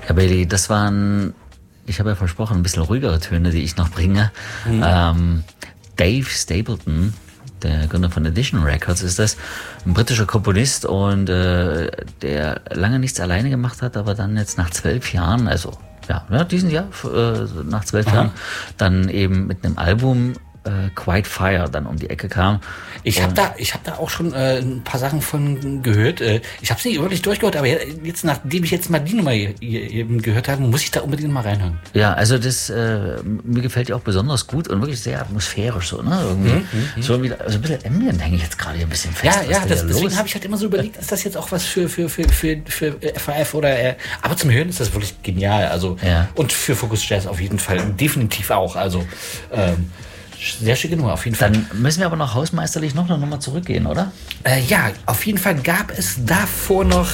Ja, Bailey, ich habe ja versprochen, ein bisschen ruhigere Töne, die ich noch bringe. Dave Stapleton, der Gründer von Edition Records, ist das, ein britischer Komponist und der lange nichts alleine gemacht hat, aber dann jetzt nach 12 Jahren, also diesen Jahr, nach 12 Jahren, dann eben mit einem Album Quiet Fire dann um die Ecke kam. Ich habe da auch schon ein paar Sachen von gehört. Ich habe es nicht wirklich durchgehört, aber jetzt, nachdem ich jetzt mal die Nummer hier eben gehört habe, muss ich da unbedingt mal reinhören. Ja, also das mir gefällt die auch besonders gut und wirklich sehr atmosphärisch so, ne? Irgendwie so wieder, also ein bisschen Ambient hänge ich jetzt gerade hier ein bisschen fest. Deswegen habe ich halt immer so überlegt, ist das jetzt auch was für FAF oder aber zum Hören ist das wirklich genial. Also und für Focus Jazz auf jeden Fall definitiv auch. Also sehr schicke Nummer, auf jeden Fall. Dann müssen wir aber noch hausmeisterlich noch eine Nummer zurückgehen, oder? Ja, auf jeden Fall gab es davor noch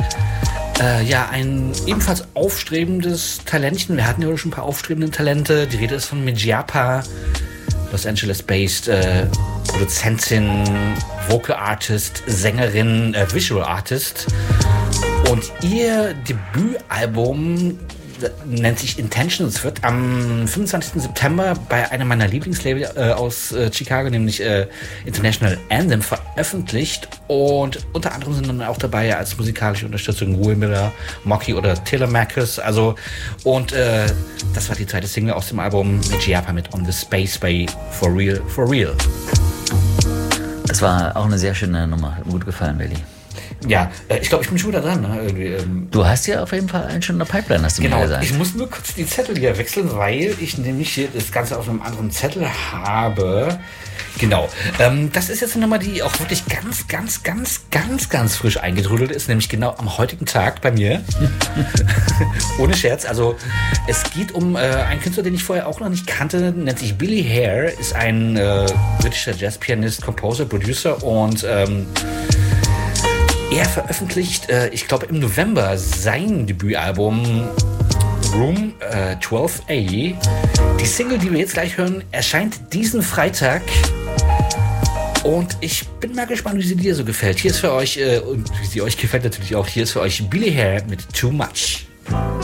ein ebenfalls aufstrebendes Talentchen. Wir hatten ja schon ein paar aufstrebende Talente. Die Rede ist von Mijapa, Los Angeles-based Produzentin, Vocal Artist, Sängerin, Visual Artist. Und ihr Debütalbum nennt sich Intentions, wird am 25. September bei einem meiner Lieblingslabel aus Chicago, nämlich International Anthem, veröffentlicht. Und unter anderem sind dann auch dabei als musikalische Unterstützung Will Miller, Mocky oder Telemachus. Also, und das war die zweite Single aus dem Album mit Mijapa mit On the Space Bay, For Real, For Real. Das war auch eine sehr schöne Nummer. Hat mir gut gefallen, Bailey. Ja, ich glaube, ich bin schon wieder dran. Ne? Irgendwie, du hast ja auf jeden Fall einen schon in der Pipeline, hast du mir gesagt. Ich muss nur kurz die Zettel hier wechseln, weil ich nämlich hier das Ganze auf einem anderen Zettel habe. Genau. Das ist jetzt eine Nummer, die auch wirklich ganz frisch eingetrudelt ist, nämlich genau am heutigen Tag bei mir. Ohne Scherz. Also es geht um einen Künstler, den ich vorher auch noch nicht kannte, nennt sich Billy Hare, ist ein britischer Jazzpianist, Composer, Producer und er veröffentlicht, ich glaube im November, sein Debütalbum Room 12A. Die Single, die wir jetzt gleich hören, erscheint diesen Freitag. Und ich bin mal gespannt, wie sie dir so gefällt. Hier ist für euch, und wie sie euch gefällt natürlich auch, hier ist für euch Billy Hare mit Too Much.